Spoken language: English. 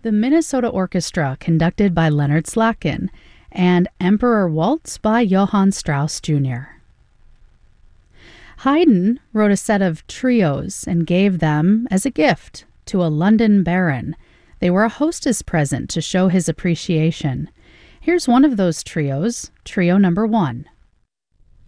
the Minnesota Orchestra conducted by Leonard Slatkin, and Emperor Waltz by Johann Strauss Jr. Haydn wrote a set of trios and gave them as a gift to a London baron. They were a hostess present to show his appreciation. Here's one of those trios, Trio Number 1.